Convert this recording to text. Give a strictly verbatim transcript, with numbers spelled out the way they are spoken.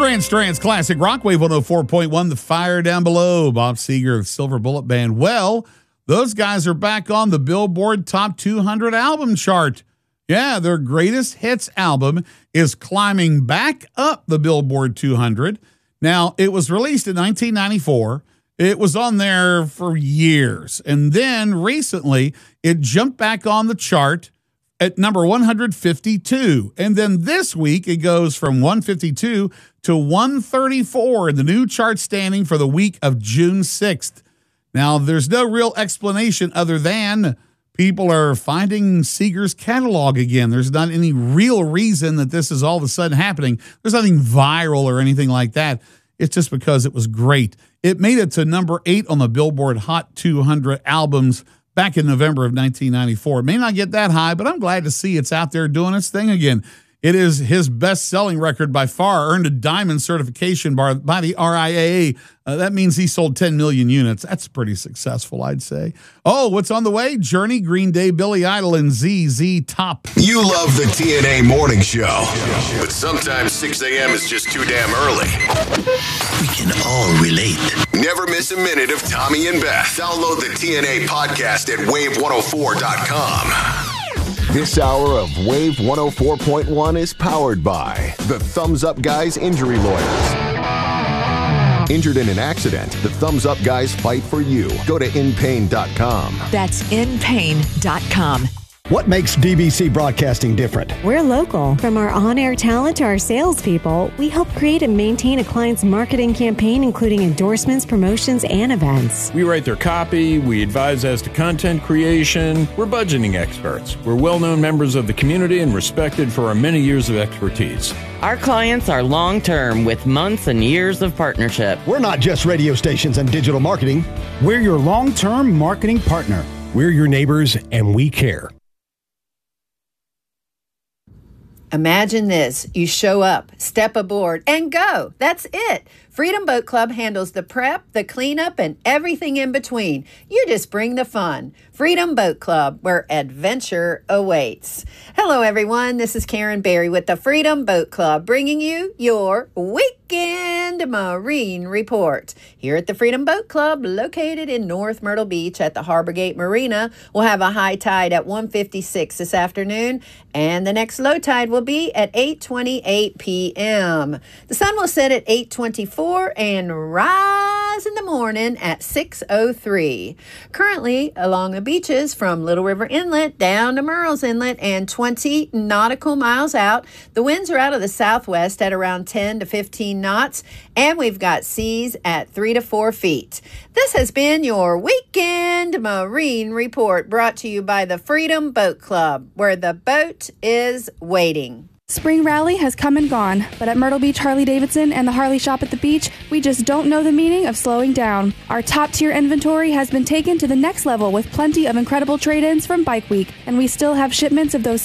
Grand Strands Classic Rock Wave one oh four point one, The Fire Down Below, Bob Seger of Silver Bullet Band. Well, those guys are back on the Billboard Top two hundred album chart. Yeah, their greatest hits album is climbing back up the Billboard two hundred. Now, it was released in nineteen ninety-four. It was on there for years. And then recently, it jumped back on the chart at number one hundred fifty-two. And then this week, it goes from one fifty-two to one thirty-four in the new chart standing for the week of June sixth. Now, there's no real explanation other than people are finding Seeger's catalog again. There's not any real reason that this is all of a sudden happening. There's nothing viral or anything like that. It's just because it was great. It made it to number eight on the Billboard Hot two hundred albums back in November of nineteen ninety-four. It may not get that high, but I'm glad to see it's out there doing its thing again. It is his best-selling record by far, earned a diamond certification by, by the R I A A. Uh, that means he sold ten million units. That's pretty successful, I'd say. Oh, what's on the way? Journey, Green Day, Billy Idol, and Z Z Top. You love the T N A Morning Show, but sometimes six a.m. is just too damn early. We can all relate. Never miss a minute of Tommy and Beth. Download the T N A podcast at wave one oh four dot com. This hour of Wave one oh four point one is powered by the Thumbs Up Guys Injury Lawyers. Injured in an accident, the Thumbs Up Guys fight for you. Go to in pain dot com. That's in pain dot com. What makes D B C Broadcasting different? We're local. From our on-air talent to our salespeople, we help create and maintain a client's marketing campaign, including endorsements, promotions, and events. We write their copy. We advise as to content creation. We're budgeting experts. We're well-known members of the community and respected for our many years of expertise. Our clients are long-term with months and years of partnership. We're not just radio stations and digital marketing. We're your long-term marketing partner. We're your neighbors, and we care. Imagine this. You show up, step aboard, and go. That's it. Freedom Boat Club handles the prep, the cleanup, and everything in between. You just bring the fun. Freedom Boat Club, where adventure awaits. Hello, everyone. This is Karen Berry with the Freedom Boat Club, bringing you your Weekend Marine Report. Here at the Freedom Boat Club, located in North Myrtle Beach at the Harbor Gate Marina, we'll have a high tide at one fifty-six this afternoon, and the next low tide will be at eight twenty-eight p.m. The sun will set at eight twenty-four and rise in the morning at six oh three. Currently, along the beaches from Little River Inlet down to Murrells Inlet and twenty nautical miles out, the winds are out of the southwest at around ten to fifteen knots, and we've got seas at three to four feet. This has been your Weekend Marine Report, brought to you by the Freedom Boat Club, where the boat is waiting. Spring Rally has come and gone, but at Myrtle Beach Harley-Davidson and the Harley Shop at the beach, we just don't know the meaning of slowing down. Our top-tier inventory has been taken to the next level with plenty of incredible trade-ins from Bike Week, and we still have shipments of those